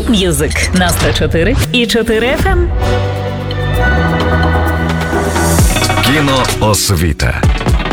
Music на 104 і 4 FM. Кіноосвіта.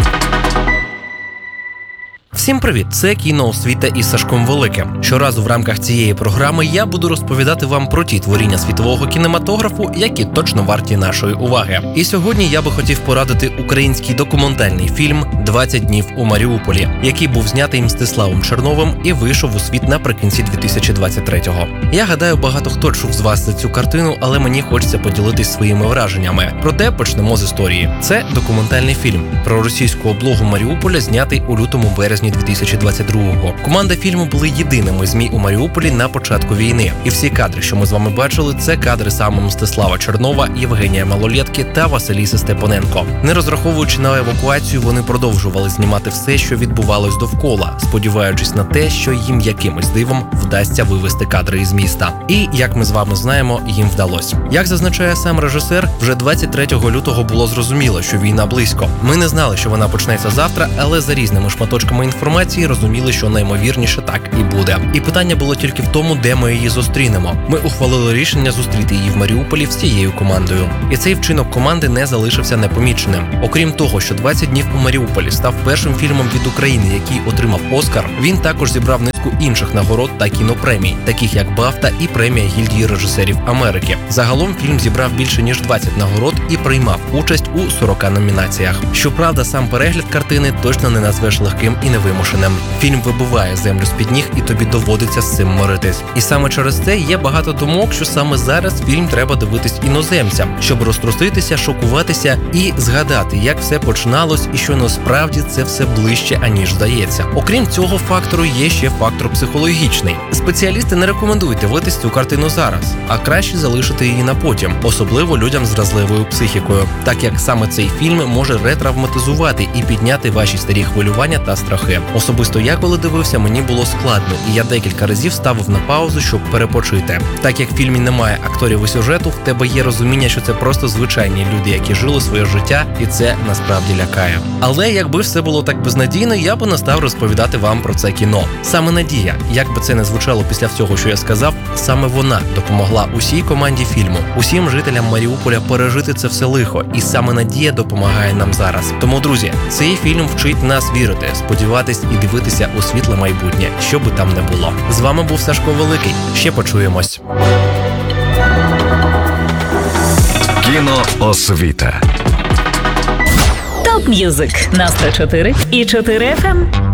Всім привіт! Це «Кіноосвіта» із Сашком Великим. Щоразу в рамках цієї програми я буду розповідати вам про ті творіння світового кінематографу, які точно варті нашої уваги. І сьогодні я би хотів порадити український документальний фільм «20 днів у Маріуполі», який був знятий Мстиславом Черновим і вийшов у світ наприкінці 2023-го. Я гадаю, багато хто чув з вас за цю картину, але мені хочеться поділитись своїми враженнями. Проте почнемо з історії. Це документальний фільм про російську облогу Маріуполя, знятий у лютому-березні 2022-го. Команда фільму були єдиними ЗМІ у Маріуполі на початку війни. І всі кадри, що ми з вами бачили, це кадри саме Мстислава Чернова, Євгенія Малолєтки та Василіси Степаненко. Не розраховуючи на евакуацію, вони продовжували знімати все, що відбувалось довкола, сподіваючись на те, що їм якимось дивом вдасться вивести кадри із міста. І, як ми з вами знаємо, їм вдалося. Як зазначає сам режисер, вже 23 лютого було зрозуміло, що війна близько. Ми не знали, що вона почнеться завтра, але за різними шматочками інформації розуміли, що наймовірніше так і буде. І питання було тільки в тому, де ми її зустрінемо. Ми ухвалили рішення зустріти її в Маріуполі всією командою. І цей вчинок команди не залишився непоміченим. Окрім того, що 20 днів у Маріуполі став першим фільмом від України, який отримав Оскар, він також зібрав низку інших нагород та кінопремій, таких як Бафта і премія Гільдії режисерів Америки. Загалом фільм зібрав більше ніж 20 нагород і приймав участь у 40 номінаціях. Щоправда, сам перегляд картини точно не назвеш легким і невимушеним. Фільм вибиває землю з-під ніг, і тобі доводиться з цим миритись. І саме через це є багато думок, що саме зараз фільм треба дивитись іноземцям, щоб розтруситися, шокуватися і згадати, як все починалось і що насправді це все ближче, аніж здається. Окрім цього фактору, є ще фактор психологічний. Спеціалісти не рекомендують дивитись цю картину зараз, а краще залишити її на потім, особливо людям з вразливою психікою, так як саме цей фільм може ретравматизувати і підняти ваші старі хвилювання та страхи. Особисто я, коли дивився, мені було складно, і я декілька разів ставив на паузу, щоб перепочити. Так як в фільмі немає акторів і сюжету, в тебе є розуміння, що це просто звичайні люди, які жили своє життя, і це насправді лякає. Але якби все було так безнадійно, я б не став розповідати вам про це кіно. Саме Надія, як би це не звучало після всього, що я сказав, саме вона допомогла усій команді фільму, усім жителям Маріуполя пережити це все лихо, і саме Надія допомагає нам зараз. Тому, друзі, цей фільм вчить нас вірити, сподіватись і дивитися у світле майбутнє, що би там не було. З вами був Сашко Великий. Ще почуємось. Кіноосвіта. Топ Music на 104 і 4 FM.